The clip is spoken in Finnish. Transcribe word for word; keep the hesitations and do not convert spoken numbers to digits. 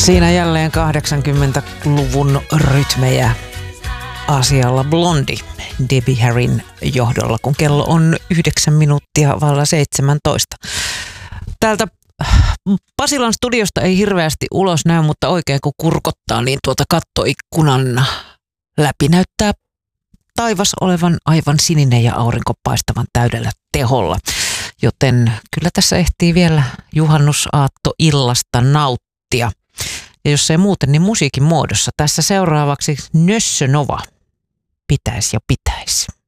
Siinä jälleen kahdeksankymmentäluvun rytmejä asialla Blondi Debbie Harryn johdolla, kun kello on yhdeksän minuuttia vailla seitsemäntoista. Täältä Pasilan studiosta ei hirveästi ulos näy, mutta oikein kun kurkottaa, niin tuota kattoikkunan läpi näyttää taivas olevan aivan sininen ja aurinko paistavan täydellä teholla. Joten kyllä tässä ehtii vielä juhannusaattoillasta nauttia. Ja jos ei muuten, niin musiikin muodossa. Tässä seuraavaksi Nössö Nova. Pitäis ja pitäis.